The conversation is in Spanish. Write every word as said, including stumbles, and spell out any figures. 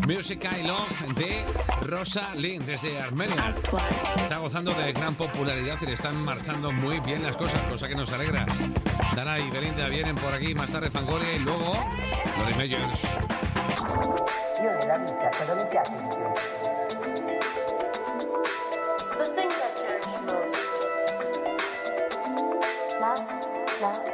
Music I Love de Rosalind desde Armenia. Está gozando de gran popularidad y le están marchando muy bien las cosas, cosa que nos alegra. Dana y Belinda vienen por aquí más tarde, Fangoria, y luego Lori Meyers. Io nella vita cosa mi piace di più? The things I cherish most. Love, love.